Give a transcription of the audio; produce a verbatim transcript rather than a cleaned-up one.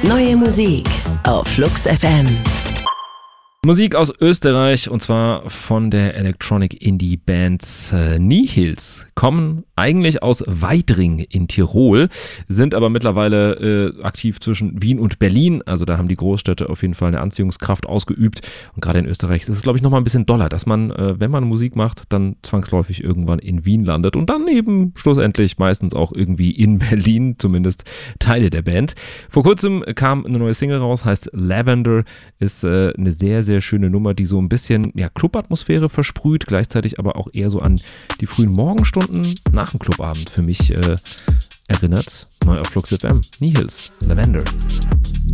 Neue Musik auf Flux F M. Musik aus Österreich und zwar von der Electronic Indie Band äh, Nihils. Kommen eigentlich aus Weidring in Tirol, sind aber mittlerweile äh, aktiv zwischen Wien und Berlin. Also da haben die Großstädte auf jeden Fall eine Anziehungskraft ausgeübt. Und gerade in Österreich ist es, glaube ich, nochmal ein bisschen doller, dass man, äh, wenn man Musik macht, dann zwangsläufig irgendwann in Wien landet und dann eben schlussendlich meistens auch irgendwie in Berlin, zumindest Teile der Band. Vor kurzem kam eine neue Single raus, heißt Lavender, ist äh, eine sehr, sehr sehr schöne Nummer, die so ein bisschen ja, Clubatmosphäre versprüht, gleichzeitig aber auch eher so an die frühen Morgenstunden nach dem Clubabend für mich äh, erinnert. Neu auf Flux F M, Nihils, Lavender.